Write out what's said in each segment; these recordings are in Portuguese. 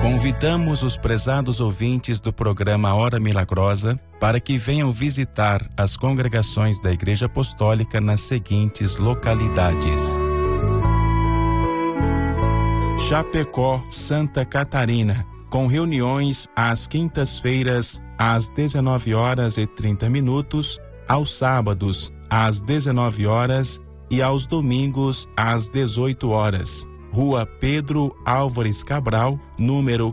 Convidamos os prezados ouvintes do programa Hora Milagrosa para que venham visitar as congregações da Igreja Apostólica nas seguintes localidades: Chapecó, Santa Catarina, com reuniões às quintas-feiras às 19h30, aos sábados às 19h e aos domingos às 18h. Rua Pedro Álvares Cabral, número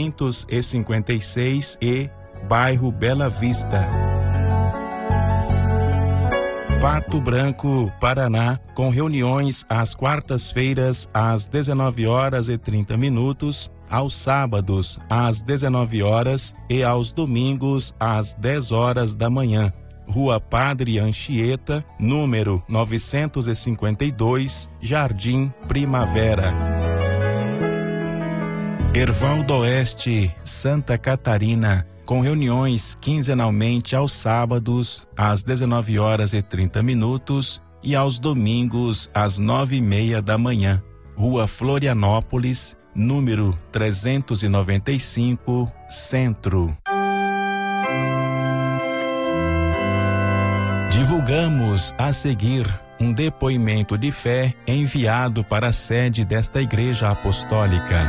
556 e bairro Bela Vista. Pato Branco, Paraná, com reuniões às quartas-feiras às 19h30, aos sábados às 19h e aos domingos às 10h da manhã. Rua Padre Anchieta, número 952, Jardim Primavera. Hervaldo Oeste, Santa Catarina, com reuniões quinzenalmente aos sábados às 19h30 e aos domingos às 9h30 da manhã. Rua Florianópolis, número 395, Centro. Divulgamos a seguir um depoimento de fé enviado para a sede desta Igreja Apostólica.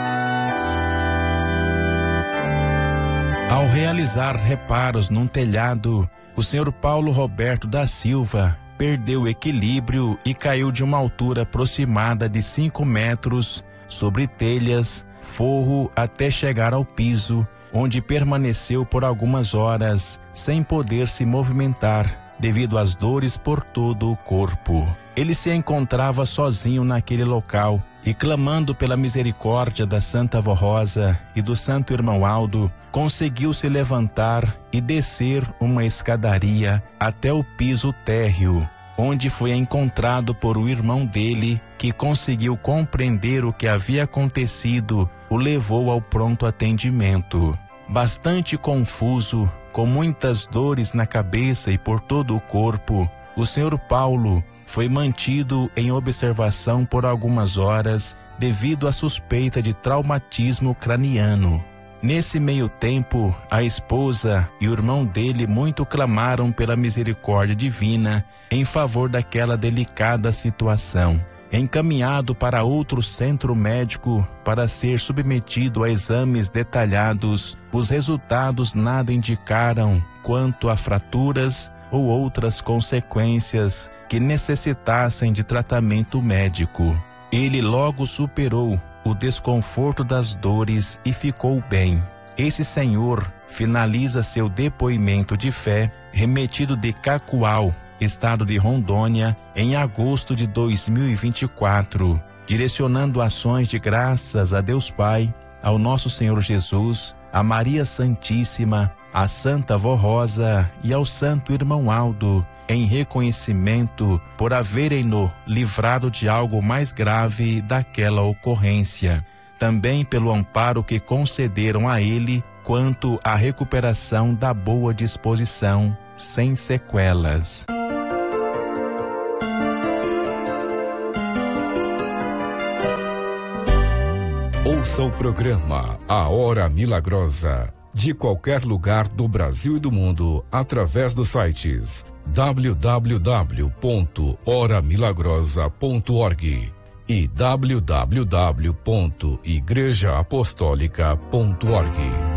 Ao realizar reparos num telhado, o senhor Paulo Roberto da Silva perdeu o equilíbrio e caiu de uma altura aproximada de 5 metros sobre telhas, forro até chegar ao piso, onde permaneceu por algumas horas sem poder se movimentar, devido às dores por todo o corpo. Ele se encontrava sozinho naquele local e, clamando pela misericórdia da Santa Vó Rosa e do Santo Irmão Aldo, conseguiu se levantar e descer uma escadaria até o piso térreo, onde foi encontrado por um irmão dele que conseguiu compreender o que havia acontecido, o levou ao pronto atendimento. Bastante confuso, com muitas dores na cabeça e por todo o corpo, o senhor Paulo foi mantido em observação por algumas horas devido à suspeita de traumatismo craniano. Nesse meio tempo, a esposa e o irmão dele muito clamaram pela misericórdia divina em favor daquela delicada situação. Encaminhado para outro centro médico para ser submetido a exames detalhados, os resultados nada indicaram quanto a fraturas ou outras consequências que necessitassem de tratamento médico. Ele logo superou o desconforto das dores e ficou bem. Esse senhor finaliza seu depoimento de fé remetido de Cacoal, estado de Rondônia, em agosto de 2024, direcionando ações de graças a Deus Pai, ao nosso Senhor Jesus, a Maria Santíssima, a Santa Vó Rosa e ao Santo Irmão Aldo, em reconhecimento por haverem-no livrado de algo mais grave daquela ocorrência. Também pelo amparo que concederam a ele quanto à recuperação da boa disposição, sem sequelas. Ouça o programa A Hora Milagrosa, de qualquer lugar do Brasil e do mundo, através dos sites www.horamilagrosa.org e www.igrejaapostólica.org.